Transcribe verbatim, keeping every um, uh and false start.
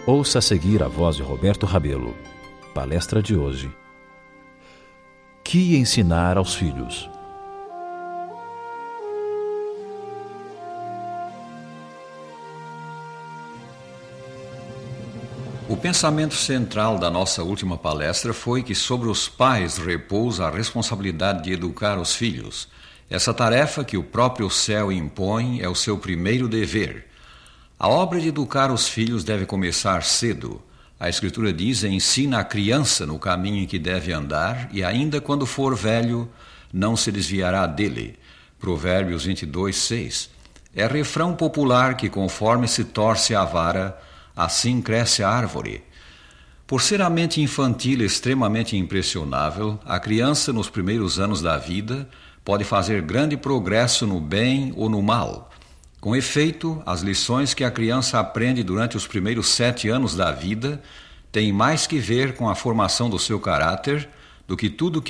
Ouça a seguir a voz de Roberto Rabelo. Palestra de hoje. Que ensinar aos filhos? O pensamento central da nossa última palestra foi que sobre os pais repousa a responsabilidade de educar os filhos. Essa tarefa que o próprio céu impõe é o seu primeiro dever. A obra de educar os filhos deve começar cedo. A Escritura diz: ensina a criança no caminho em que deve andar, e ainda quando for velho, não se desviará dele. Provérbios vinte e dois, seis. É refrão popular que, conforme se torce a vara, assim cresce a árvore. Por ser a mente infantil extremamente impressionável, a criança nos primeiros anos da vida pode fazer grande progresso no bem ou no mal. Com efeito, as lições que a criança aprende durante os primeiros sete anos da vida têm mais que ver com a formação do seu caráter do que tudo que